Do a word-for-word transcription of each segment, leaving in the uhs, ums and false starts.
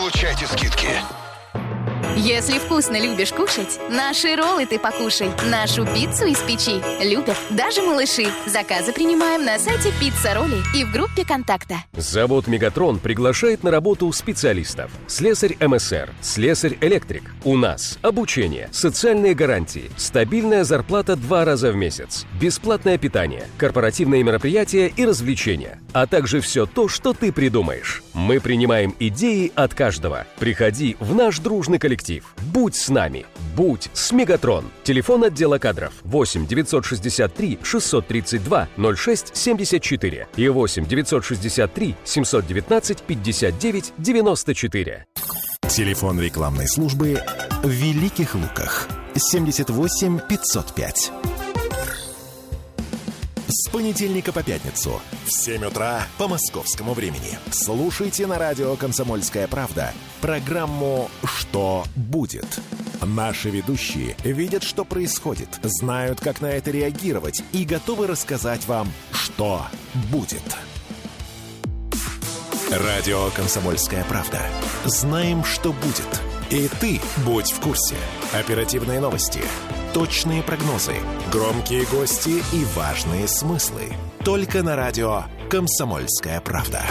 Получайте скидки. Если вкусно любишь кушать, наши роллы ты покушай. Нашу пиццу из печи любят даже малыши. Заказы принимаем на сайте Пицца Ролли и в группе контакта. Завод «Мегатрон» приглашает на работу специалистов. Слесарь эм эс эр, слесарь-электрик. У нас обучение, социальные гарантии, стабильная зарплата два раза в месяц, бесплатное питание, корпоративные мероприятия и развлечения, а также все то, что ты придумаешь. Мы принимаем идеи от каждого. Приходи в наш дружный коллектив. Будь с нами. Будь с «Мегатрон». Телефон отдела кадров восемь девятьсот шестьдесят три шестьсот тридцать два ноль шесть семьдесят четыре и восемь девятьсот шестьдесят три семьсот девятнадцать пятьдесят девять девяносто четыре. Телефон рекламной службы в Великих Луках семьдесят восемь пятьсот пять. С понедельника по пятницу в семь утра по московскому времени слушайте на радио «Комсомольская правда» программу «Что будет?». Наши ведущие видят, что происходит, знают, как на это реагировать и готовы рассказать вам, что будет. Радио «Комсомольская правда». Знаем, что будет. И ты будь в курсе. Оперативные новости, точные прогнозы, громкие гости и важные смыслы. Только на радио «Комсомольская правда».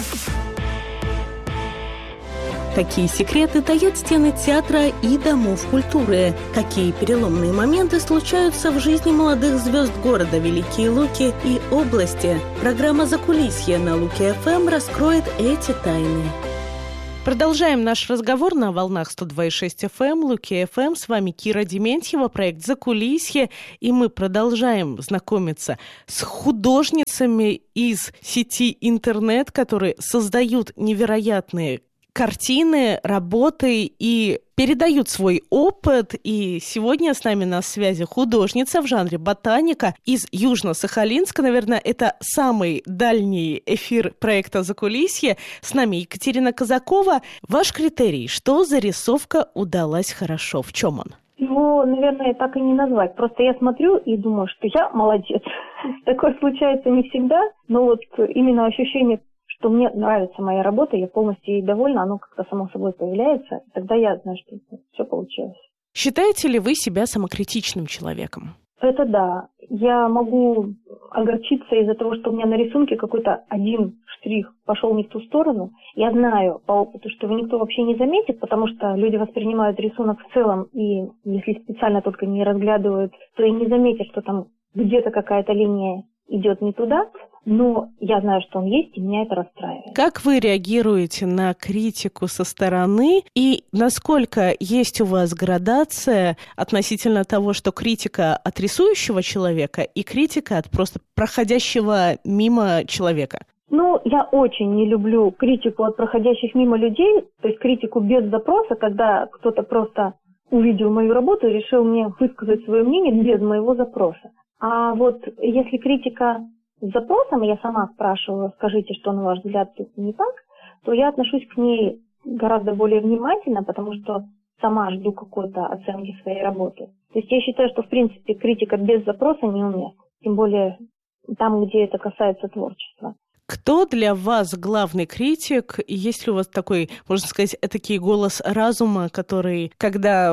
Какие секреты таят стены театра и домов культуры? Какие переломные моменты случаются в жизни молодых звезд города Великие Луки и области? Программа «Закулисье» на Луки-эф эм раскроет эти тайны. Продолжаем наш разговор на волнах сто два и шесть эф эм, Луки-эф эм. С вами Кира Дементьева, проект «Закулисье». И мы продолжаем знакомиться с художницами из сети интернет, которые создают невероятные картины, работы и передают свой опыт. И сегодня с нами на связи художница в жанре ботаника из Южно-Сахалинска. Наверное, это самый дальний эфир проекта «Закулисье». С нами Екатерина Казакова. Ваш критерий, что зарисовка удалась хорошо? В чем он? Его, наверное, так и не назвать. Просто я смотрю и думаю, что я молодец. Такое случается не всегда, но вот именно ощущение, что мне нравится моя работа, я полностью ей довольна, оно как-то само собой появляется, тогда я знаю, что все получилось. Считаете ли вы себя самокритичным человеком? Это да. Я могу огорчиться из-за того, что у меня на рисунке какой-то один штрих пошел не в ту сторону. Я знаю по опыту, что его никто вообще не заметит, потому что люди воспринимают рисунок в целом, и если специально только не разглядывают, то и не заметят, что там где-то какая-то линия идет не туда. Но я знаю, что он есть, и меня это расстраивает. Как вы реагируете на критику со стороны? И насколько есть у вас градация относительно того, что критика от рисующего человека и критика от просто проходящего мимо человека? Ну, я очень не люблю критику от проходящих мимо людей, то есть критику без запроса, когда кто-то просто увидел мою работу и решил мне высказать свое мнение без моего запроса. А вот если критика с запросом, я сама спрашиваю, скажите, что на ваш взгляд тут не так, то я отношусь к ней гораздо более внимательно, потому что сама жду какой-то оценки своей работы. То есть я считаю, что в принципе критика без запроса неуместна, тем более там, где это касается творчества. Кто для вас главный критик? И есть ли у вас такой, можно сказать, этакий голос разума, который, когда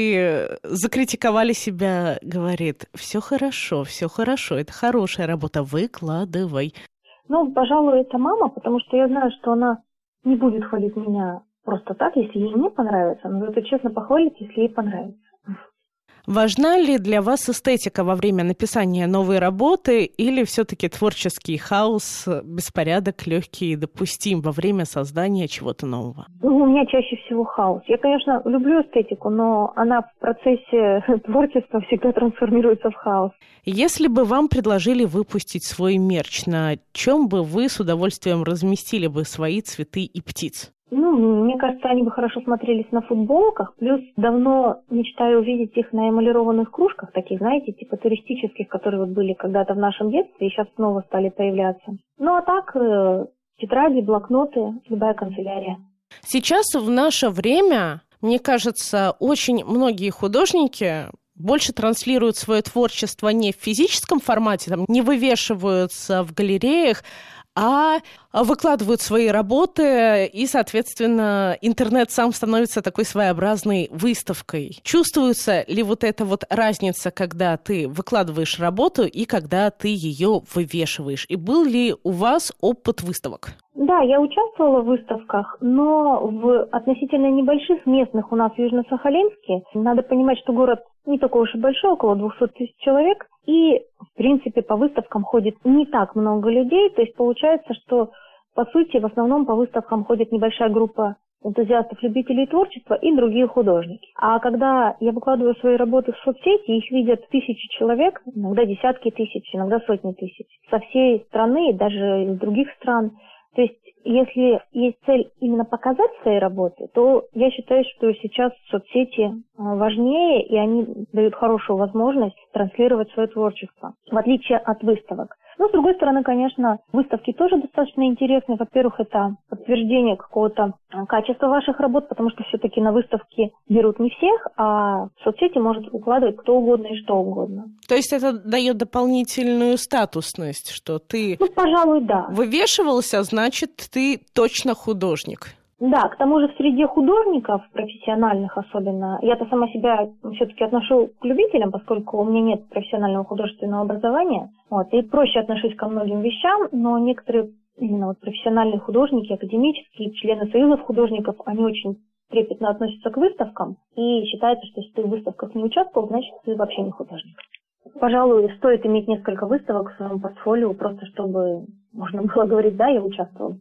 вы закритиковали себя, говорит: все хорошо, все хорошо, это хорошая работа, выкладывай? Ну, пожалуй, это мама, потому что я знаю, что она не будет хвалить меня просто так, если ей не понравится, но зато честно похвалит, если ей понравится. Важна ли для вас эстетика во время написания новой работы или все-таки творческий хаос, беспорядок легкий и допустим во время создания чего-то нового? Ну, у меня чаще всего хаос. Я, конечно, люблю эстетику, но она в процессе творчества всегда трансформируется в хаос. Если бы вам предложили выпустить свой мерч, на чем бы вы с удовольствием разместили бы свои цветы и птиц? Ну, мне кажется, они бы хорошо смотрелись на футболках. Плюс давно мечтаю увидеть их на эмалированных кружках, таких, знаете, типа туристических, которые вот были когда-то в нашем детстве и сейчас снова стали появляться. Ну, а так, э, тетради, блокноты, любая канцелярия. Сейчас в наше время, мне кажется, очень многие художники больше транслируют свое творчество не в физическом формате, там, не вывешиваются в галереях, а выкладывают свои работы, и, соответственно, интернет сам становится такой своеобразной выставкой. Чувствуется ли вот эта вот разница, когда ты выкладываешь работу и когда ты ее вывешиваешь? И был ли у вас опыт выставок? Да, я участвовала в выставках, но в относительно небольших местных у нас в Южно-Сахалинске. Надо понимать, что город не такой уж и большой, около двести тысяч человек, и, в принципе, по выставкам ходит не так много людей, то есть получается, что, по сути, в основном по выставкам ходит небольшая группа энтузиастов, любителей творчества и другие художники. А когда я выкладываю свои работы в соцсети, их видят тысячи человек, иногда десятки тысяч, иногда сотни тысяч, со всей страны и даже из других стран. То есть, если есть цель именно показать свои работы, то я считаю, что сейчас соцсети важнее, и они дают хорошую возможность транслировать свое творчество, в отличие от выставок. Но, с другой стороны, конечно, выставки тоже достаточно интересны. Во-первых, это подтверждение какого-то качества ваших работ, потому что все-таки на выставке берут не всех, а в соцсети может укладывать кто угодно и что угодно. То есть это дает дополнительную статусность, что ты ну, пожалуй, да. вывешивался, значит, ты точно художник. Да, к тому же в среде художников, профессиональных особенно, я-то сама себя все-таки отношу к любителям, поскольку у меня нет профессионального художественного образования, вот, и проще отношусь ко многим вещам, но некоторые именно вот профессиональные художники, академические, члены союзов художников, они очень трепетно относятся к выставкам, и считается, что если ты в выставках не участвовал, значит, ты вообще не художник. Пожалуй, стоит иметь несколько выставок в своем портфолио, просто чтобы можно было говорить, да, я участвовал.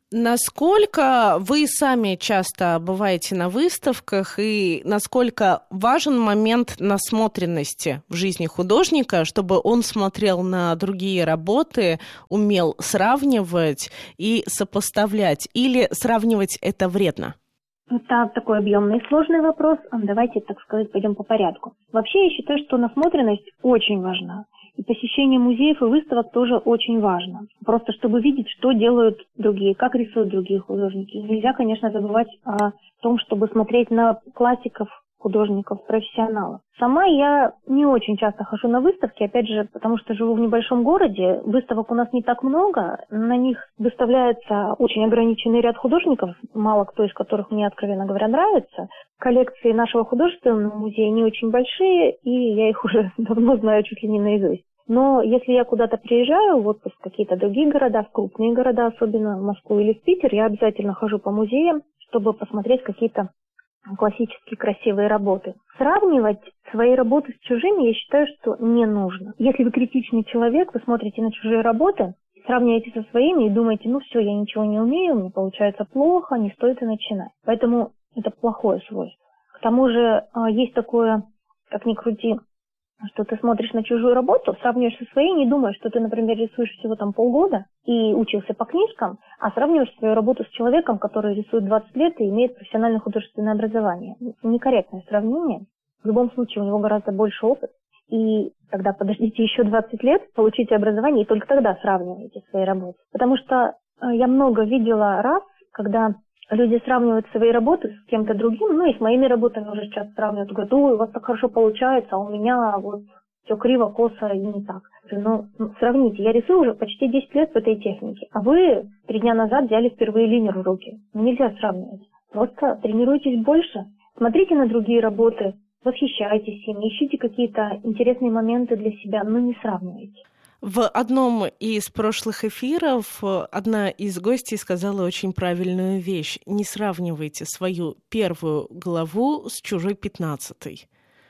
Насколько вы сами часто бываете на выставках и насколько важен момент насмотренности в жизни художника, чтобы он смотрел на другие работы, умел сравнивать и сопоставлять, или сравнивать это вредно? Это такой объемный и сложный вопрос. Давайте, так сказать, пойдем по порядку. Вообще, я считаю, что насмотренность очень важна. И посещение музеев и выставок тоже очень важно. Просто чтобы видеть, что делают другие, как рисуют другие художники. Нельзя, конечно, забывать о том, чтобы смотреть на классиков, художников, профессионалов. Сама я не очень часто хожу на выставки, опять же, потому что живу в небольшом городе, выставок у нас не так много, на них выставляется очень ограниченный ряд художников, мало кто из которых мне, откровенно говоря, нравится. Коллекции нашего художественного музея не очень большие, и я их уже давно знаю чуть ли не наизусть. Но если я куда-то приезжаю в отпуск в какие-то другие города, в крупные города, особенно в Москву или в Питер, я обязательно хожу по музеям, чтобы посмотреть какие-то классические красивые работы. Сравнивать свои работы с чужими я считаю, что не нужно. Если вы критичный человек, вы смотрите на чужие работы, сравниваете со своими и думаете, ну все, я ничего не умею, мне получается плохо, не стоит и начинать. Поэтому это плохое свойство. К тому же есть такое, как ни крути, что ты смотришь на чужую работу, сравниваешь со своей, не думаешь, что ты, например, рисуешь всего там полгода и учился по книжкам, а сравниваешь свою работу с человеком, который рисует двадцать лет и имеет профессиональное художественное образование. Это некорректное сравнение. В любом случае у него гораздо больше опыт. И тогда подождите еще двадцать лет, получите образование, и только тогда сравнивайте свои работы. Потому что я много видела раз, когда люди сравнивают свои работы с кем-то другим, ну и с моими работами уже сейчас сравнивают, говорят, ой, у вас так хорошо получается, а у меня вот все криво, косо и не так. Ну, сравните, я рисую уже почти десять лет в этой технике, а вы три дня назад взяли впервые линер в руки. Ну, нельзя сравнивать. Просто тренируйтесь больше, смотрите на другие работы, восхищайтесь ими, ищите какие-то интересные моменты для себя, но не сравнивайте. В одном из прошлых эфиров одна из гостей сказала очень правильную вещь. Не сравнивайте свою первую главу с чужой пятнадцатой.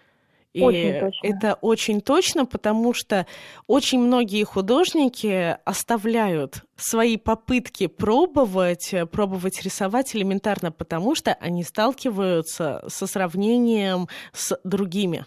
И очень точно. Это очень точно, потому что очень многие художники оставляют свои попытки пробовать, пробовать рисовать элементарно, потому что они сталкиваются со сравнением с другими.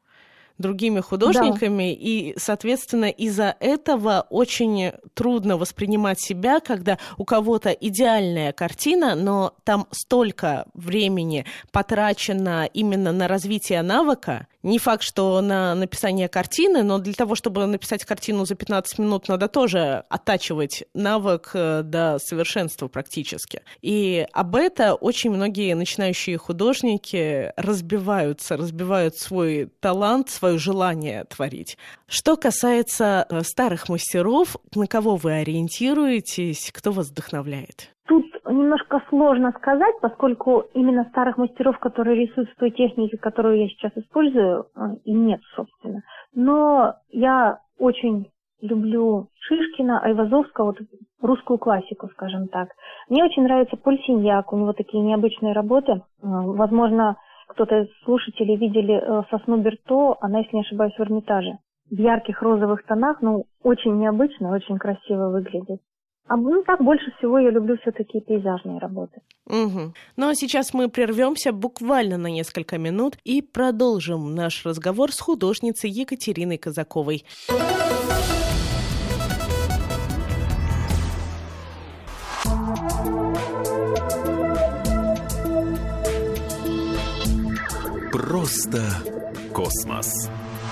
другими художниками, да. И, соответственно, из-за этого очень трудно воспринимать себя, когда у кого-то идеальная картина, но там столько времени потрачено именно на развитие навыка. Не факт, что на написание картины, но для того, чтобы написать картину за пятнадцать минут, надо тоже оттачивать навык до совершенства практически. И об этом очень многие начинающие художники разбиваются, разбивают свой талант, свое желание творить. Что касается старых мастеров, на кого вы ориентируетесь, кто вас вдохновляет? Тут немножко сложно сказать, поскольку именно старых мастеров, которые рисуют в той технике, которую я сейчас использую, и нет, собственно. Но я очень люблю Шишкина, Айвазовского, вот русскую классику, скажем так. Мне очень нравится Поль Синьяк, у него такие необычные работы. Возможно, кто-то из слушателей видели «Сосну Берто», она, если не ошибаюсь, в Эрмитаже. В ярких розовых тонах, ну, очень необычно, очень красиво выглядит. А ну, так больше всего я люблю все-таки пейзажные работы. Угу. Ну а сейчас мы прервемся буквально на несколько минут и продолжим наш разговор с художницей Екатериной Казаковой. Просто космос.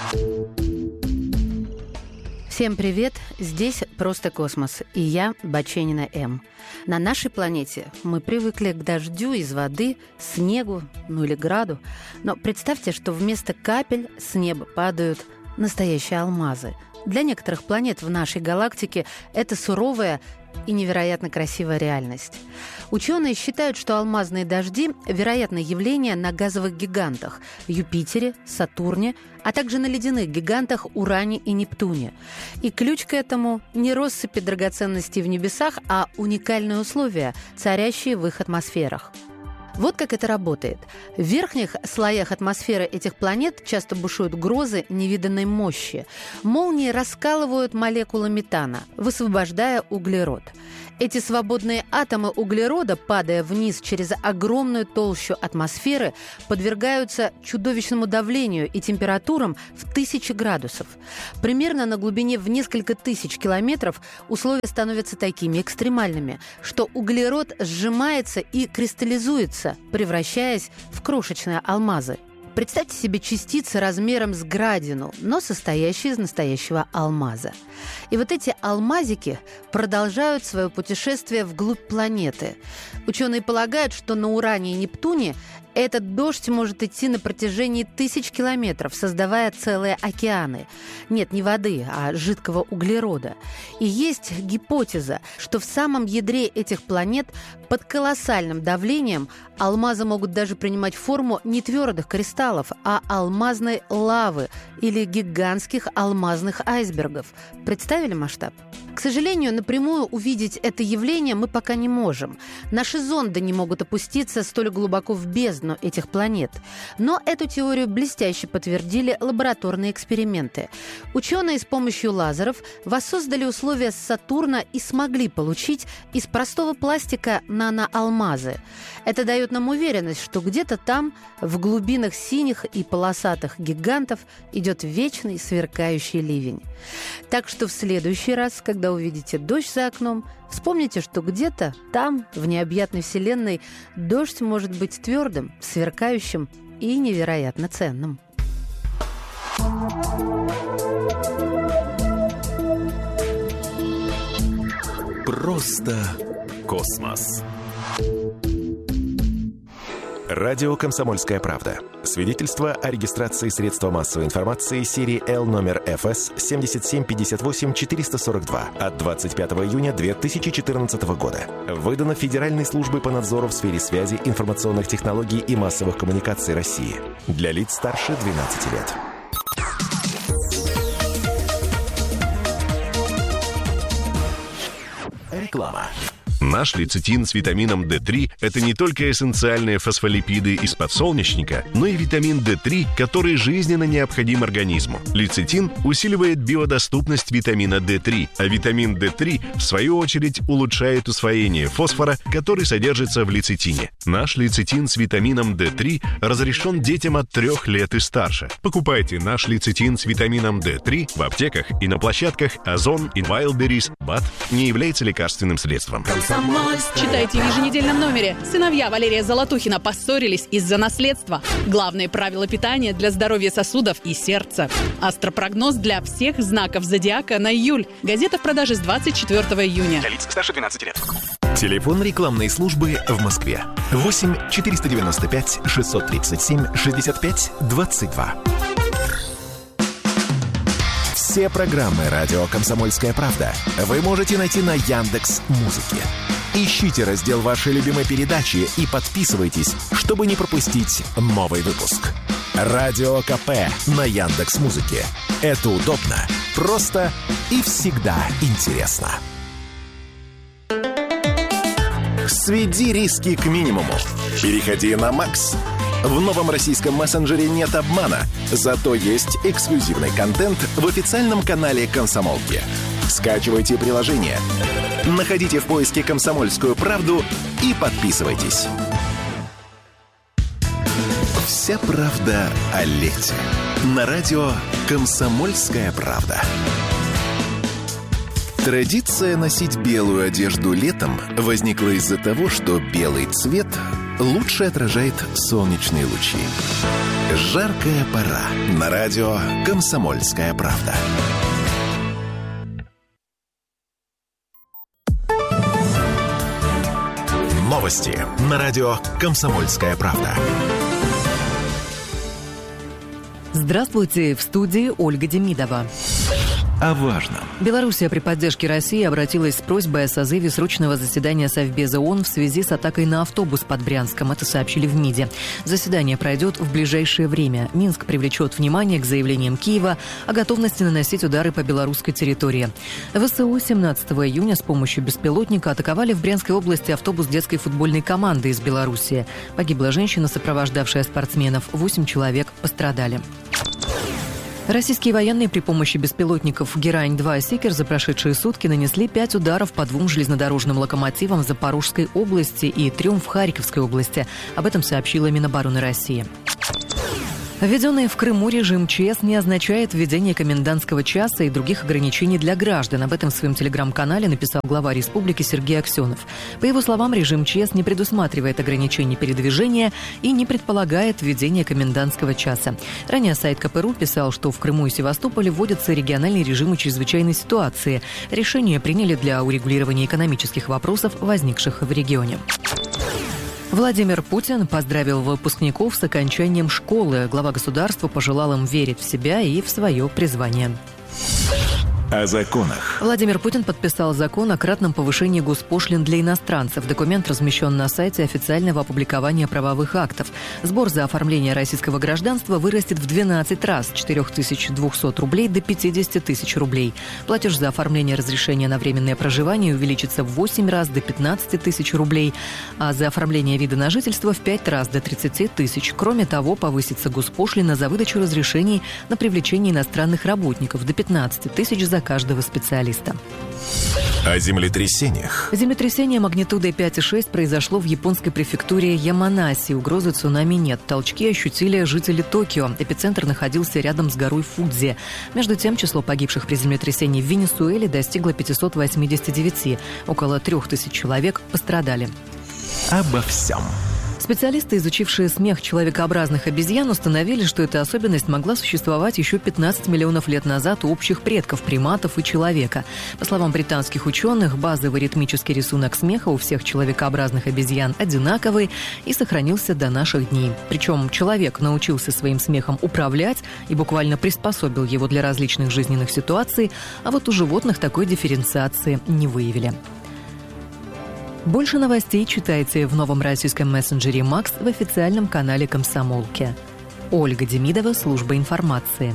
Всем привет! Здесь «Просто космос» и я, Баченина М. На нашей планете мы привыкли к дождю из воды, снегу, ну или граду. Но представьте, что вместо капель с неба падают настоящие алмазы. Для некоторых планет в нашей галактике это суровая и невероятно красивая реальность. Ученые считают, что алмазные дожди – вероятное явление на газовых гигантах – Юпитере, Сатурне, а также на ледяных гигантах Уране и Нептуне. И ключ к этому – не россыпи драгоценностей в небесах, а уникальные условия, царящие в их атмосферах. Вот как это работает. В верхних слоях атмосферы этих планет часто бушуют грозы невиданной мощи. Молнии раскалывают молекулы метана, высвобождая углерод. Эти свободные атомы углерода, падая вниз через огромную толщу атмосферы, подвергаются чудовищному давлению и температурам в тысячи градусов. Примерно на глубине в несколько тысяч километров условия становятся такими экстремальными, что углерод сжимается и кристаллизуется, превращаясь в крошечные алмазы. Представьте себе частицы размером с градину, но состоящие из настоящего алмаза. И вот эти алмазики продолжают свое путешествие вглубь планеты. Ученые полагают, что на Уране и Нептуне этот дождь может идти на протяжении тысяч километров, создавая целые океаны. Нет, не воды, а жидкого углерода. И есть гипотеза, что в самом ядре этих планет под колоссальным давлением алмазы могут даже принимать форму не твердых кристаллов, а алмазной лавы или гигантских алмазных айсбергов. Представили масштаб? К сожалению, напрямую увидеть это явление мы пока не можем. Наши зонды не могут опуститься столь глубоко в бездну этих планет. Но эту теорию блестяще подтвердили лабораторные эксперименты. Ученые с помощью лазеров воссоздали условия Сатурна и смогли получить из простого пластика наноалмазы. Это дает нам уверенность, что где-то там, в глубинах синих и полосатых гигантов, идет вечный сверкающий ливень. Так что в следующий раз, когда увидите дождь за окном, вспомните, что где-то там, в необъятной вселенной, дождь может быть твердым, сверкающим и невероятно ценным. Просто космос. Радио «Комсомольская правда». Свидетельство о регистрации средства массовой информации серии Л номер эф эс семь семь пять восемь четыре сорок два от двадцать пятого июня две тысячи четырнадцатого года. Выдано Федеральной службой по надзору в сфере связи, информационных технологий и массовых коммуникаций России. Для лиц старше двенадцати лет. Реклама. Наш лецитин с витамином дэ три – это не только эссенциальные фосфолипиды из подсолнечника, но и витамин дэ три, который жизненно необходим организму. Лецитин усиливает биодоступность витамина дэ три, а витамин дэ три, в свою очередь, улучшает усвоение фосфора, который содержится в лецитине. Наш лецитин с витамином дэ три разрешен детям от трех лет и старше. Покупайте наш лецитин с витамином дэ три в аптеках и на площадках Озон и Wildberries. БАД не является лекарственным средством. Читайте в еженедельном номере. Сыновья Валерия Золотухина поссорились из-за наследства. Главные правила питания для здоровья сосудов и сердца. Астропрогноз для всех знаков зодиака на июль. Газета в продаже с двадцать четвёртого июня. Для лиц старше двенадцати лет. Телефон рекламной службы в Москве. восемь четыреста девяносто пять шестьсот тридцать семь шестьдесят пять двадцать два. Все программы «Радио Комсомольская правда» вы можете найти на Яндекс.Музыке. Ищите раздел вашей любимой передачи и подписывайтесь, чтобы не пропустить новый выпуск. Радио КП на Яндекс.Музыке. Это удобно, просто и всегда интересно. Сведи риски к минимуму. Переходи на Макс. В новом российском мессенджере нет обмана, зато есть эксклюзивный контент в официальном канале «Комсомолки». Скачивайте приложение, находите в поиске «Комсомольскую правду» и подписывайтесь. Вся правда о лете. На радио «Комсомольская правда». Традиция носить белую одежду летом возникла из-за того, что белый цвет лучше отражает солнечные лучи. Жаркая пора. На радио «Комсомольская правда». Новости на радио «Комсомольская правда». Здравствуйте, в студии Ольга Демидова. О важном. Белоруссия при поддержке России обратилась с просьбой о созыве срочного заседания Совбеза ООН в связи с атакой на автобус под Брянском. Это сообщили в МИДе. Заседание пройдет в ближайшее время. Минск привлечет внимание к заявлениям Киева о готовности наносить удары по белорусской территории. ВСУ семнадцатого июня с помощью беспилотника атаковали в Брянской области автобус детской футбольной команды из Белоруссии. Погибла женщина, сопровождавшая спортсменов. Восемь человек пострадали. Российские военные при помощи беспилотников «Герань-два» и «Секер» за прошедшие сутки нанесли пять ударов по двум железнодорожным локомотивам в Запорожской области и трем в Харьковской области. Об этом сообщила Минобороны России. Введенный в Крыму режим ЧС не означает введение комендантского часа и других ограничений для граждан. Об этом в своем телеграм-канале написал глава республики Сергей Аксенов. По его словам, режим ЧС не предусматривает ограничений передвижения и не предполагает введение комендантского часа. Ранее сайт ка пэ эр у писал, что в Крыму и Севастополе вводятся региональные режимы чрезвычайной ситуации. Решение приняли для урегулирования экономических вопросов, возникших в регионе. Владимир Путин поздравил выпускников с окончанием школы. Глава государства пожелал им верить в себя и в свое призвание. О законах. Владимир Путин подписал закон о кратном повышении госпошлин для иностранцев. Документ размещен на сайте официального опубликования правовых актов. Сбор за оформление российского гражданства вырастет в двенадцать раз с четыре тысячи двести рублей до пятьдесят тысяч рублей. Платеж за оформление разрешения на временное проживание увеличится в восемь раз до пятнадцать тысяч рублей, а за оформление вида на жительство в пять раз до тридцать тысяч. Кроме того, повысится госпошлина за выдачу разрешений на привлечение иностранных работников до пятнадцать тысяч за каждого специалиста. О землетрясениях. Землетрясение магнитудой пять и шесть произошло в японской префектуре Яманаси. Угрозы цунами нет. Толчки ощутили жители Токио. Эпицентр находился рядом с горой Фудзи. Между тем, число погибших при землетрясении в Венесуэле достигло пятьсот восемьдесят девять. Около трех тысяч человек пострадали. Обо всем. Специалисты, изучившие смех человекообразных обезьян, установили, что эта особенность могла существовать еще пятнадцать миллионов лет назад у общих предков приматов и человека. По словам британских ученых, базовый ритмический рисунок смеха у всех человекообразных обезьян одинаковый и сохранился до наших дней. Причем человек научился своим смехом управлять и буквально приспособил его для различных жизненных ситуаций, а вот у животных такой дифференциации не выявили. Больше новостей читайте в новом российском мессенджере «Макс» в официальном канале «Комсомолки». Ольга Демидова, служба информации.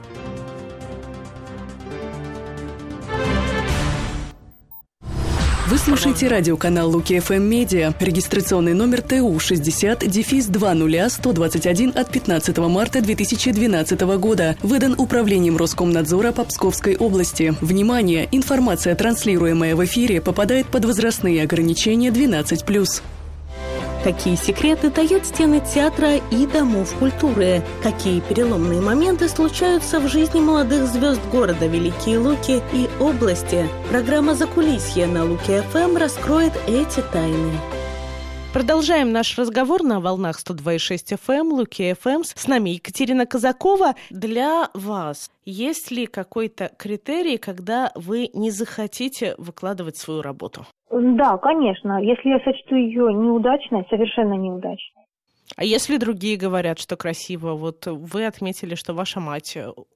Вы слушаете радиоканал Луки эф эм Медиа. Регистрационный номер тэ у шестьдесят два ноль сто двадцать один от пятнадцатого марта две тысячи двенадцатого года. Выдан Управлением Роскомнадзора по Псковской области. Внимание! Информация, транслируемая в эфире, попадает под возрастные ограничения двенадцать плюс. Какие секреты тают стены театра и домов культуры? Какие переломные моменты случаются в жизни молодых звезд города Великие Луки и области? Программа «Закулисье» на Луки эф эм раскроет эти тайны. Продолжаем наш разговор на волнах сто два и шесть эф эм, Луки эф эм. С нами Екатерина Казакова. Для вас есть ли какой-то критерий, когда вы не захотите выкладывать свою работу? Да, конечно. Если я сочту ее неудачной, совершенно неудачной. А если другие говорят, что красиво, вот вы отметили, что ваша мать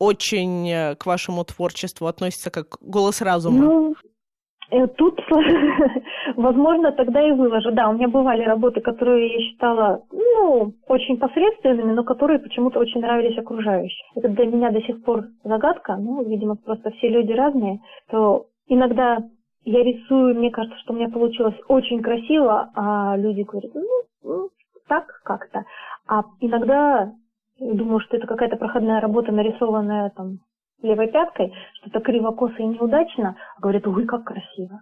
очень к вашему творчеству относится как голос разума. Ну, тут, возможно, тогда и выложу. Да, у меня бывали работы, которые я считала, ну, очень посредственными, но которые почему-то очень нравились окружающим. Это для меня до сих пор загадка. Ну, видимо, просто все люди разные. То иногда я рисую, мне кажется, что у меня получилось очень красиво, а люди говорят, ну, так как-то. А иногда думаю, что это какая-то проходная работа, нарисованная там левой пяткой, что-то криво-косо и неудачно, а говорят, ой, как красиво.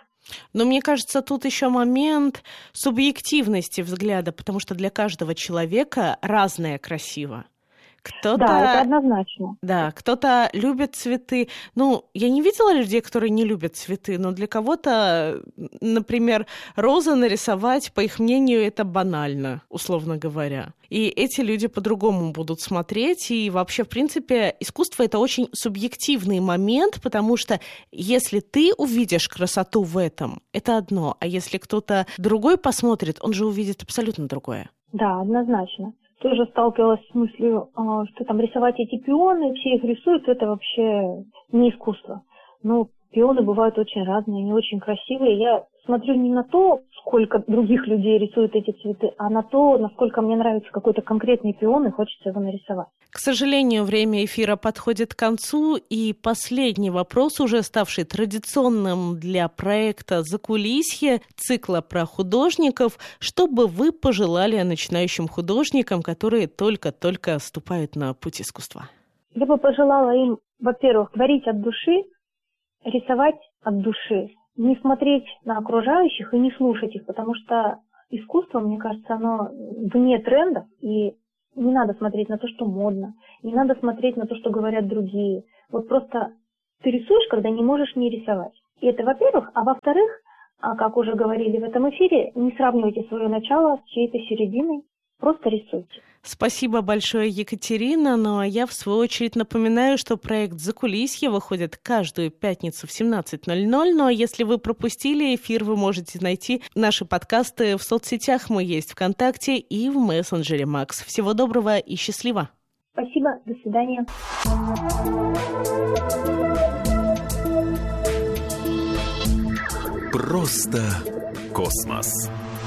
Но мне кажется, тут еще момент субъективности взгляда, потому что для каждого человека разное красиво. Кто-то, да, это однозначно. Да, кто-то любит цветы. Ну, я не видела людей, которые не любят цветы, но для кого-то, например, розы нарисовать, по их мнению, это банально, условно говоря. И эти люди по-другому будут смотреть. И вообще, в принципе, искусство — это очень субъективный момент, потому что если ты увидишь красоту в этом, это одно. А если кто-то другой посмотрит, он же увидит абсолютно другое. Да, однозначно. Тоже сталкивалась с мыслью, что там рисовать эти пионы, все их рисуют, это вообще не искусство. Но пионы бывают очень разные, они очень красивые. Я смотрю не на то, сколько других людей рисуют эти цветы, а на то, насколько мне нравится какой-то конкретный пион, и хочется его нарисовать. К сожалению, время эфира подходит к концу, и последний вопрос, уже ставший традиционным для проекта «Закулисье», цикла про художников. Что бы вы пожелали начинающим художникам, которые только-только ступают на путь искусства? Я бы пожелала им, во-первых, творить от души, рисовать от души, не смотреть на окружающих и не слушать их, потому что искусство, мне кажется, оно вне трендов, и не надо смотреть на то, что модно, не надо смотреть на то, что говорят другие. Вот просто ты рисуешь, когда не можешь не рисовать. И это, во-первых, а во-вторых, а как уже говорили в этом эфире, не сравнивайте свое начало с чьей-то серединой, просто рисуйте. Спасибо большое, Екатерина. Ну а я, в свою очередь, напоминаю, что проект «Закулисье» выходит каждую пятницу в семнадцать ноль ноль. Ну а если вы пропустили эфир, вы можете найти наши подкасты в соцсетях. Мы есть ВКонтакте и в мессенджере Макс. Всего доброго и счастливо. Спасибо, до свидания. Просто космос.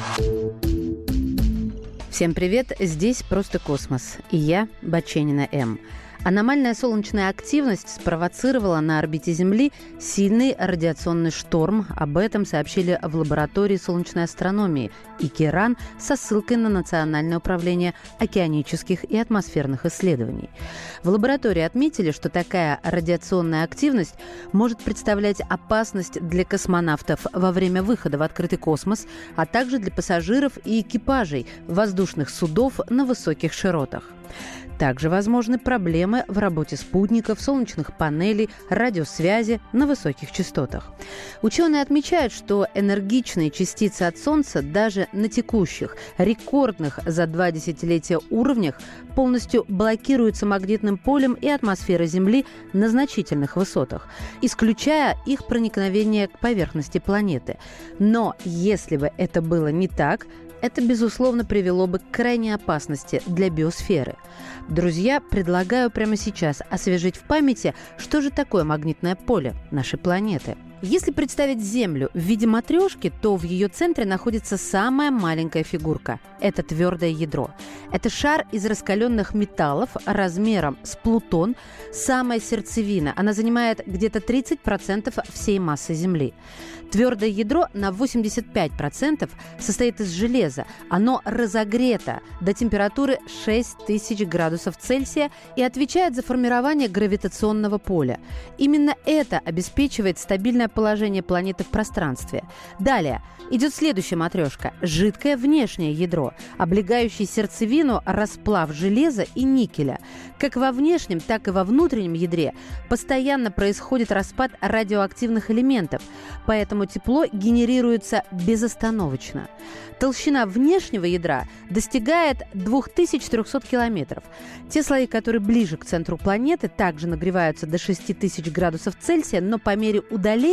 Всем привет, здесь «Просто космос», и я, Баченина М. Аномальная солнечная активность спровоцировала на орбите Земли сильный радиационный шторм. Об этом сообщили в лаборатории солнечной астрономии ИКИРАН со ссылкой на Национальное управление океанических и атмосферных исследований. В лаборатории отметили, что такая радиационная активность может представлять опасность для космонавтов во время выхода в открытый космос, а также для пассажиров и экипажей воздушных судов на высоких широтах. Также возможны проблемы в работе спутников, солнечных панелей, радиосвязи на высоких частотах. Ученые отмечают, что энергичные частицы от Солнца даже на текущих, рекордных за два десятилетия уровнях полностью блокируются магнитным полем и атмосферой Земли на значительных высотах, исключая их проникновение к поверхности планеты. Но если бы это было не так, это, безусловно, привело бы к крайней опасности для биосферы. Друзья, предлагаю прямо сейчас освежить в памяти, что же такое магнитное поле нашей планеты. Если представить Землю в виде матрешки, то в ее центре находится самая маленькая фигурка – это твердое ядро. Это шар из раскаленных металлов размером с Плутон, самая сердцевина. Она занимает где-то тридцать процентов всей массы Земли. Твердое ядро на восемьдесят пять процентов состоит из железа. Оно разогрето до температуры шесть тысяч градусов Цельсия и отвечает за формирование гравитационного поля. Именно это обеспечивает стабильное положение планеты в пространстве. Далее идет следующая матрешка – жидкое внешнее ядро, облегающее сердцевину расплав железа и никеля. Как во внешнем, так и во внутреннем ядре постоянно происходит распад радиоактивных элементов, поэтому тепло генерируется безостановочно. Толщина внешнего ядра достигает две тысячи триста километров. Те слои, которые ближе к центру планеты, также нагреваются до шесть тысяч градусов Цельсия, но по мере удаления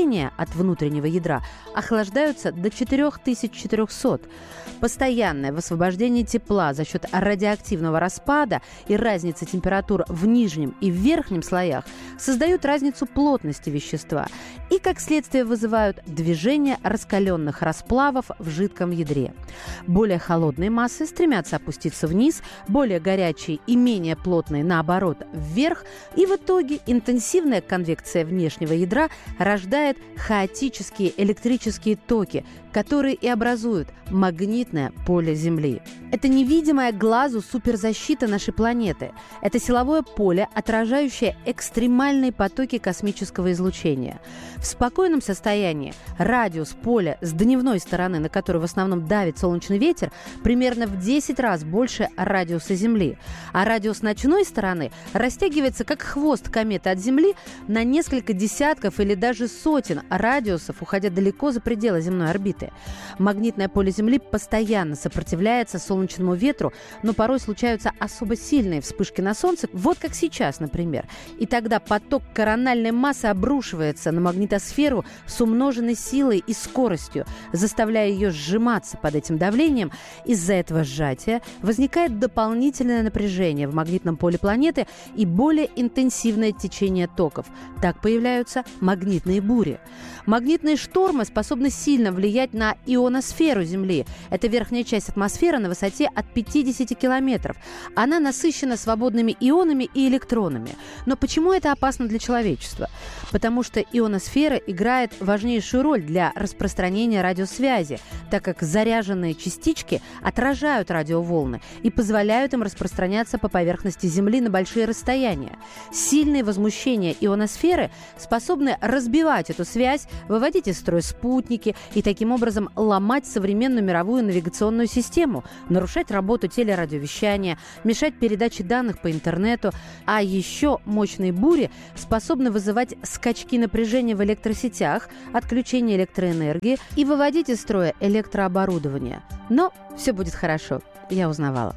давления от внутреннего ядра охлаждаются до четыре тысячи четыреста. Постоянное высвобождение тепла за счет радиоактивного распада и разницы температур в нижнем и в верхнем слоях создают разницу плотности вещества и, как следствие, вызывают движение раскаленных расплавов в жидком ядре. Более холодные массы стремятся опуститься вниз, более горячие и менее плотные, наоборот, вверх, и в итоге интенсивная конвекция внешнего ядра рождает хаотические электрические токи, которые и образуют магнитное поле Земли. Это невидимая глазу суперзащита нашей планеты. Это силовое поле, отражающее экстремальные потоки космического излучения. В спокойном состоянии радиус поля с дневной стороны, на которую в основном давит солнечный ветер, примерно в десять раз больше радиуса Земли. А радиус ночной стороны растягивается как хвост кометы от Земли на несколько десятков или даже сотен радиусов, уходя далеко за пределы земной орбиты. Магнитное поле Земли постоянно сопротивляется солнечному ветру, но порой случаются особо сильные вспышки на Солнце, вот как сейчас, например. И тогда поток корональной массы обрушивается на магнитосферу с умноженной силой и скоростью, заставляя ее сжиматься под этим давлением. Из-за этого сжатия возникает дополнительное напряжение в магнитном поле планеты и более интенсивное течение токов. Так появляются магнитные бури. Магнитные штормы способны сильно влиять на ионосферу Земли. Это верхняя часть атмосферы на высоте от пятидесяти километров. Она насыщена свободными ионами и электронами. Но почему это опасно для человечества? Потому что ионосфера играет важнейшую роль для распространения радиосвязи, так как заряженные частички отражают радиоволны и позволяют им распространяться по поверхности Земли на большие расстояния. Сильные возмущения ионосферы способны разбивать эту связь, выводить из строя спутники и таким образом ломать современную мировую навигационную систему, нарушать работу телерадиовещания, мешать передаче данных по интернету. А еще мощные бури способны вызывать скачки напряжения в электросетях, отключение электроэнергии и выводить из строя электрооборудование. Но все будет хорошо, я узнавала.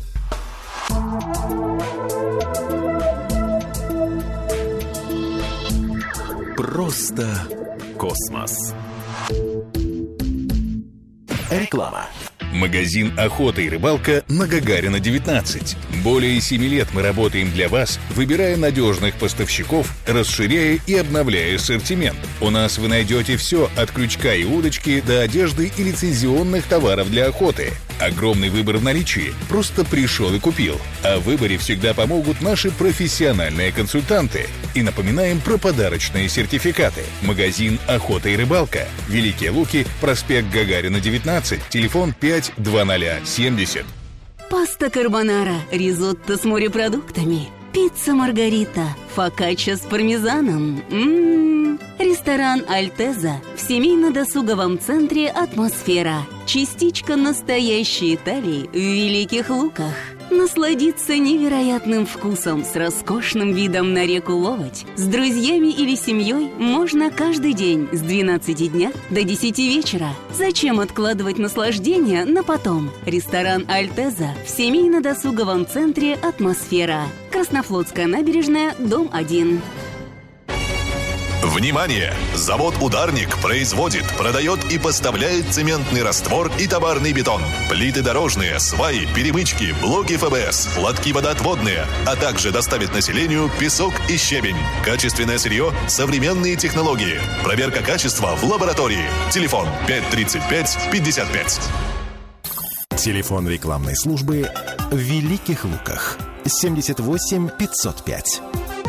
Просто космос. Реклама. Магазин «Охота и рыбалка» на Гагарина, девятнадцать. Более семи лет мы работаем для вас, выбирая надежных поставщиков, расширяя и обновляя ассортимент. У нас вы найдете все от крючка и удочки до одежды и лицензионных товаров для охоты. Огромный выбор в наличии. Просто пришел и купил. А в выборе всегда помогут наши профессиональные консультанты. И напоминаем про подарочные сертификаты. Магазин «Охота и рыбалка». Великие Луки, проспект Гагарина, девятнадцать, телефон пять два ноль семьдесят. Паста карбонара, ризотто с морепродуктами, пицца маргарита, фокачча с пармезаном. М-м-м. Ресторан «Альтеза» в семейно-досуговом центре «Атмосфера». Частичка настоящей Италии в Великих Луках. Насладиться невероятным вкусом с роскошным видом на реку Ловоть с друзьями или семьей можно каждый день с двенадцати дня до десяти вечера. Зачем откладывать наслаждение на потом? Ресторан «Альтеза» в семейно-досуговом центре «Атмосфера». Краснофлотская набережная, дом один. Внимание! Завод «Ударник» производит, продает и поставляет цементный раствор и товарный бетон, плиты дорожные, сваи, перемычки, блоки эф бэ эс, лотки водоотводные, а также доставит населению песок и щебень. Качественное сырье, современные технологии. Проверка качества в лаборатории. Телефон пять тридцать пять пятьдесят пять. Телефон рекламной службы в Великих Луках. семьдесят восемь пятьсот пять.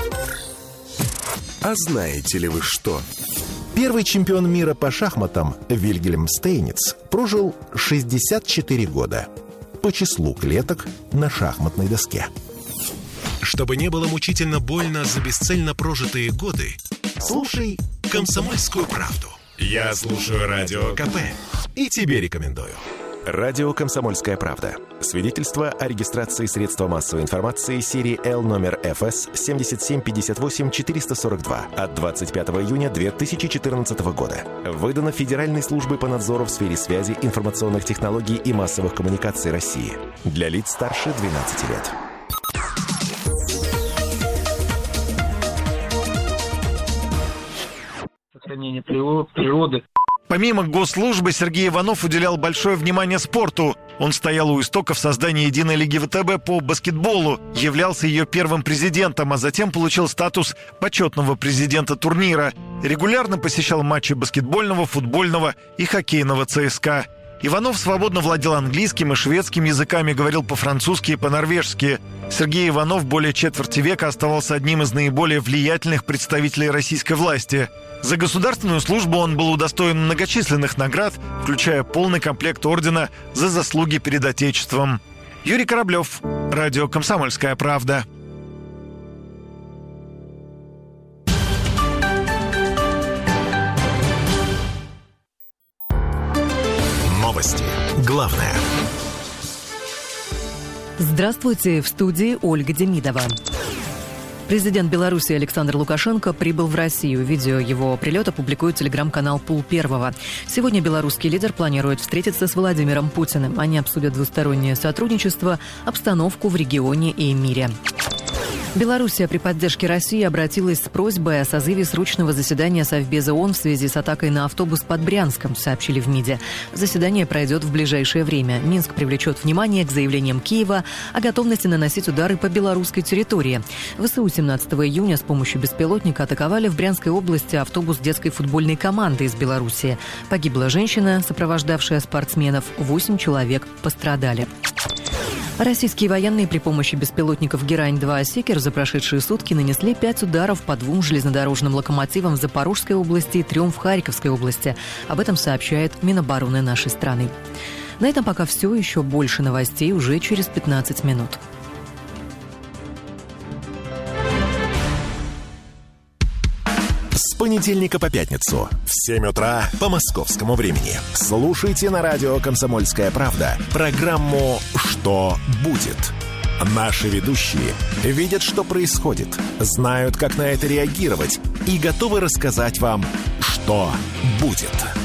А знаете ли вы что? Первый чемпион мира по шахматам Вильгельм Стейниц прожил шестьдесят четыре года по числу клеток на шахматной доске. Чтобы не было мучительно больно за бесцельно прожитые годы, слушай «Комсомольскую правду». Я слушаю Радио ка пэ и тебе рекомендую. Радио «Комсомольская правда». Свидетельство о регистрации средства массовой информации серии Л номер эф эс семь семь пять восемь четыре сорок два от двадцать пятого июня две тысячи четырнадцатого года. Выдано Федеральной службой по надзору в сфере связи, информационных технологий и массовых коммуникаций России. Для лиц старше двенадцати лет. сохранения природы. Помимо госслужбы, Сергей Иванов уделял большое внимание спорту. Он стоял у истоков создания единой лиги ВТБ по баскетболу, являлся ее первым президентом, а затем получил статус почетного президента турнира. Регулярно посещал матчи баскетбольного, футбольного и хоккейного ЦСКА. Иванов свободно владел английским и шведским языками, говорил по-французски и по-норвежски. Сергей Иванов более четверти века оставался одним из наиболее влиятельных представителей российской власти. За государственную службу он был удостоен многочисленных наград, включая полный комплект ордена за заслуги перед Отечеством. Юрий Кораблев, радио «Комсомольская правда». Новости. Главное. Здравствуйте, в студии Ольга Демидова. Президент Беларуси Александр Лукашенко прибыл в Россию. Видео его прилета публикует телеграм-канал «Пул Первого». Сегодня белорусский лидер планирует встретиться с Владимиром Путиным. Они обсудят двустороннее сотрудничество, обстановку в регионе и мире. Белоруссия при поддержке России обратилась с просьбой о созыве срочного заседания Совбеза ООН в связи с атакой на автобус под Брянском, сообщили в МИДе. Заседание пройдет в ближайшее время. Минск привлечет внимание к заявлениям Киева о готовности наносить удары по белорусской территории. ВСУ семнадцатого июня с помощью беспилотника атаковали в Брянской области автобус детской футбольной команды из Белоруссии. Погибла женщина, сопровождавшая спортсменов. Восемь человек пострадали. Российские военные при помощи беспилотников «Герань-два» «Секер» за прошедшие сутки нанесли пять ударов по двум железнодорожным локомотивам в Запорожской области и трем в Харьковской области. Об этом сообщает Минобороны нашей страны. На этом пока все. Еще больше новостей уже через пятнадцать минут. С понедельника по пятницу в семь утра по московскому времени. Слушайте на радио «Комсомольская правда» программу «Что будет?». Наши ведущие видят, что происходит, знают, как на это реагировать и готовы рассказать вам, что будет.